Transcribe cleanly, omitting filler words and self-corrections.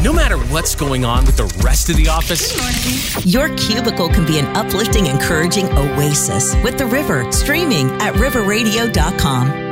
No matter what's going on with the rest of the office, your cubicle can be an uplifting, encouraging oasis with The River, streaming at riverradio.com.